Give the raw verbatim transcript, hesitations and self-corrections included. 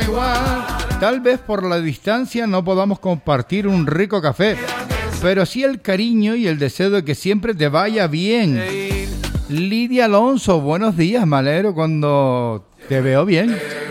Tal vez por la distancia no podamos compartir un rico café, pero sí el cariño y el deseo de que siempre te vaya bien. Lidia Alonso, buenos días, me alegro cuando te veo bien.